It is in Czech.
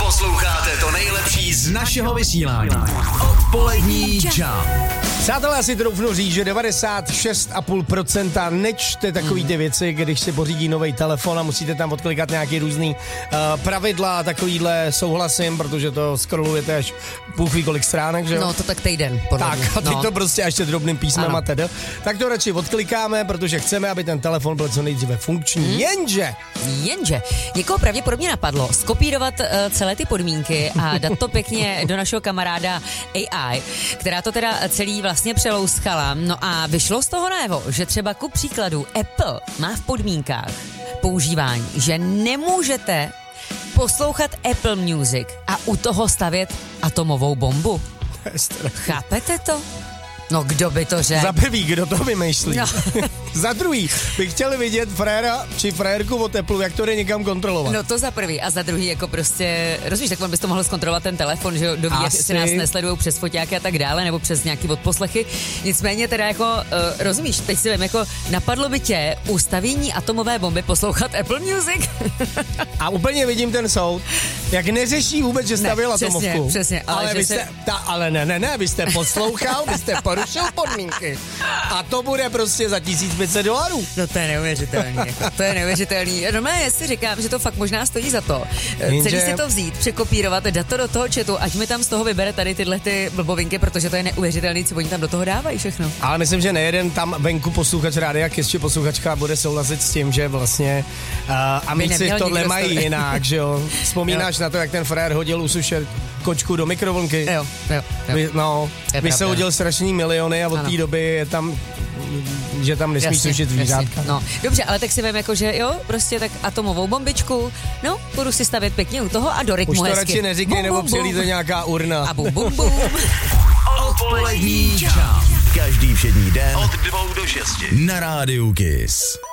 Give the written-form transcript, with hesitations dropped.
Posloucháte to nejlepší z našeho vysílání. Odpolední Jump. Přátelé, si troufnu říct, že 96,5% nečte takový ty věci, když si pořídí nový telefon a musíte tam odklikat nějaký různý pravidla, takovýhle souhlasím, protože to scrollujete až Bůh ví kolik stránek, že jo? No to tak týden, podle mě. Tak, a teď to prostě ještě drobným písmem a teda. Tak to radši odklikáme, protože chceme, aby ten telefon byl co nejdříve funkční. Jenže, někoho pravděpodobně napadlo skopírovat celé ty podmínky a dát to pěkně do našeho kamaráda AI, která to teda celý vlastně přelouskala. No a vyšlo z toho najevo, že třeba ku příkladu Apple má v podmínkách používání, že nemůžete poslouchat Apple Music a u toho stavět atomovou bombu. Chápete to? No kdo by to řekl? Za prvý, kdo to vymýšlí? No. Za druhý, bych chtěl vidět fréra či frérku od Apple, jak to jde někam kontrolovat. No to za prvý a za druhý jako prostě, rozumíš, tak on bys to mohl zkontrolovat ten telefon, že jo, doví, jak si nás nesledujou přes foťáky a tak dále, nebo přes nějaký odposlechy. Nicméně teda jako, rozumíš, teď si vím, jako napadlo by tě ustavění atomové bomby poslouchat Apple Music? A úplně vidím ten soud, jak neřeší vůbec, že stavěl atomovku. Přesně, ale vy jste, vy jste poslouchal, vy jste porušil podmínky. A to bude prostě za $1500. No to je neuvěřitelný. Jako. To je neuvěřitelný. Normálně si říkám, že to fakt možná stojí za to. Celý si to vzít, překopírovat, dát to do toho chatu, ať mi tam z toho vybere tady tyhle ty blbovinky, protože to je neuvěřitelný, co oni tam do toho dávají všechno. Ale myslím, že nejeden tam venku posluchač rádia Kiss či posluchačka bude souhlasit s tím, že vlastně amici tohle mají jinak, že jo. Vzpomínáš na to, jak ten frér hodil usušet kočku do mikrovlnky? Jo. Vy se hodil strašný miliony a od té doby je tam, že tam nesmí sušit zvířátka. No, dobře, ale tak si vím jako, že jo, prostě tak atomovou bombičku, no, budu si stavět pěkně u toho a do rytmu hezky. Už to radši neříkej, nebo přilíte nějaká urna. A bum, bum, bum. Odpolední Jump. Každý všední den od 2 do 6 na rádiu Kiss.